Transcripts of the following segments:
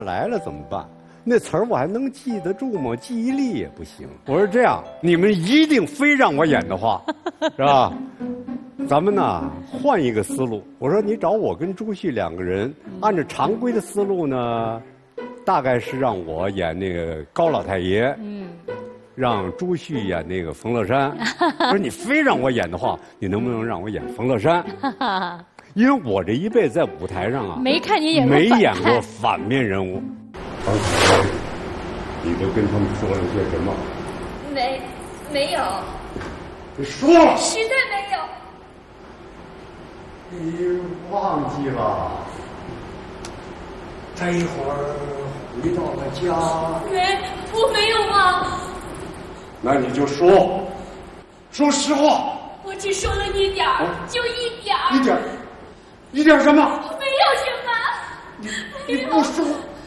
来了怎么办？那词儿我还能记得住吗？记忆力也不行。我说这样，你们一定非让我演的话，是吧？咱们呢换一个思路。我说你找我跟朱旭两个人，按照常规的思路呢，大概是让我演那个高老太爷，让朱旭演那个冯乐山。我说你非让我演的话，你能不能让我演冯乐山？因为我这一辈子在舞台上啊， 没看你演过没演过反面人物。当时你都跟他们说了些什么？ 没有。 你说了。 实在没有。 你忘记了？ 这一会儿回到了家。 我没有忘。 那你就说实话。 我只说了一点儿，就一点儿。 一点什么？ 没有什么。 你不说。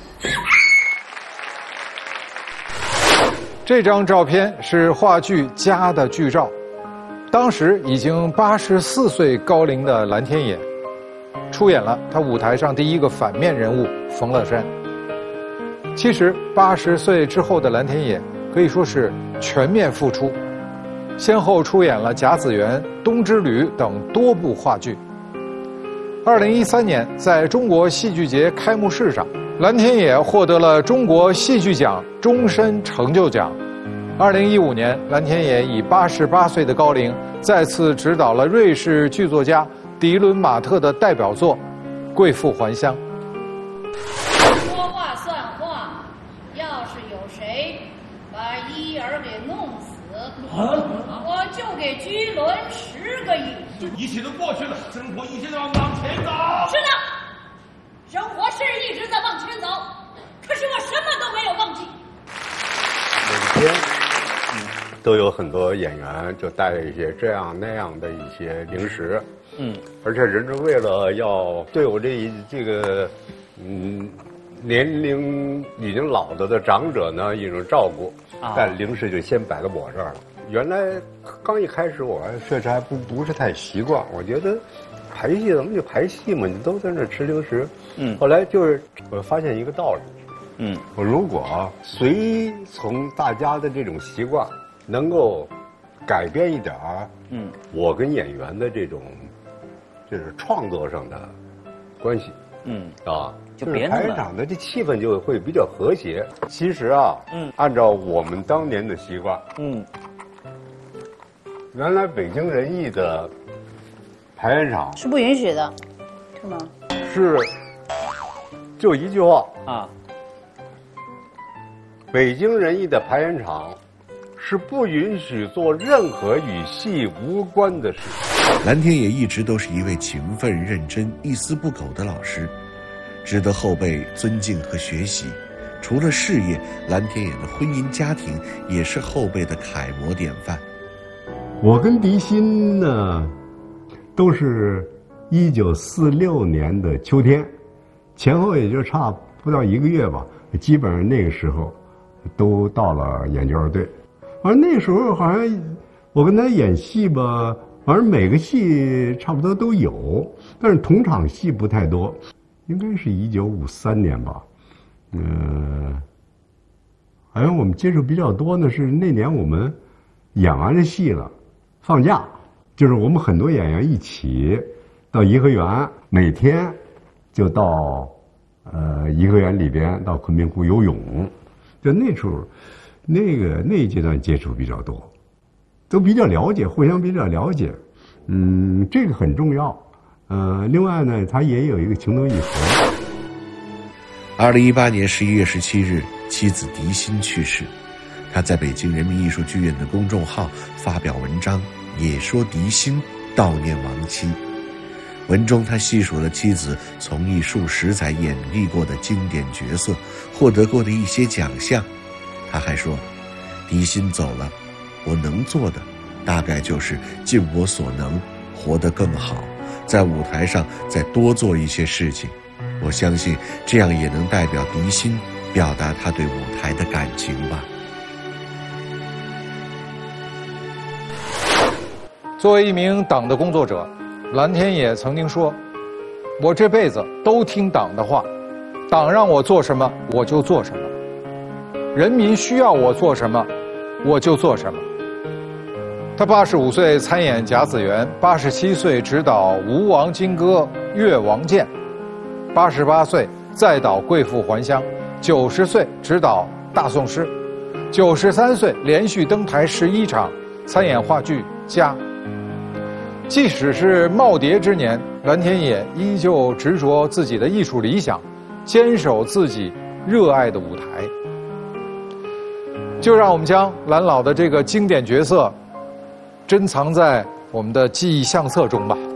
这张照片是话剧《家》的剧照，当时已经84岁高龄的蓝天野，出演了他舞台上第一个反面人物冯乐山。其实80岁之后的蓝天野可以说是全面复出，先后出演了《甲子园》《冬之旅》等多部话剧。2013年，在中国戏剧节开幕式上，蓝天野获得了中国戏剧奖终身成就奖。2015年，蓝天野以88岁的高龄，再次执导了瑞士剧作家迪伦马特的代表作《贵妇还乡》。 说话算话，要是有谁把一儿给弄死，我就给居伦10个亿。 一切都过去了，生活一切都要往前走。 是的，生活是一直在往前走，可是我什么都没有忘记。 每天都有很多演员就带一些这样那样的一些零食，而且人是为了要对我这个年龄已经老了的长者呢一种照顾，但零食就先摆到我这儿了。原来刚一开始我确实还不是太习惯，我觉得排戏咱们就排戏嘛，你都在那吃零食。后来就是我发现一个道理，我如果随从大家的这种习惯，能够改变一点儿，我跟演员的这种就是创作上的关系，就是排练场的这气氛就会比较和谐。其实啊，按照我们当年的习惯，原来北京人艺的排练场是不允许的，是吗？ 是就一句话啊，北京人艺的排练场是不允许做任何与戏无关的事。 蓝天野一直都是一位勤奋认真、一丝不苟的老师，值得后辈尊敬和学习。除了事业，蓝天野的婚姻家庭也是后辈的楷模典范。 我跟狄鑫呢，都是1946年的秋天，前后也就差不到1个月吧，基本上那个时候都到了演剧二队。而那时候好像我跟他演戏吧，反正每个戏差不多都有，但是同场戏不太多，应该是1953年吧。好像我们接触比较多的是那年我们演完了戏了，放假，就是我们很多演员一起到颐和园，每天就到颐和园里边到昆明湖游泳，就那时候那一阶段接触比较多，都比较了解，互相比较了解，这个很重要。另外呢，他也有一个情投意合。 2018年11月17日，妻子狄鑫去世。他在北京人民艺术剧院的公众号发表文章，也说狄鑫悼念亡妻。文中他细数了妻子从艺数十载演绎过的经典角色，获得过的一些奖项。他还说，狄鑫走了，我能做的大概就是尽我所能活得更好，在舞台上再多做一些事情。我相信这样也能代表狄鑫表达他对舞台的感情吧。 作为一名党的工作者，蓝天野曾经说，我这辈子都听党的话， 党让我做什么我就做什么，人民需要我做什么我就做什么。他85岁参演甲子园，87岁执导《吴王金戈》《越王剑》，88岁再导《贵妇还乡》，90岁执导《大宋诗》，93岁连续登台11场，参演话剧《家》。即使是耄耋之年，蓝天野依旧执着自己的艺术理想，坚守自己热爱的舞台。就让我们将蓝老的这个经典角色珍藏在我们的记忆相册中吧。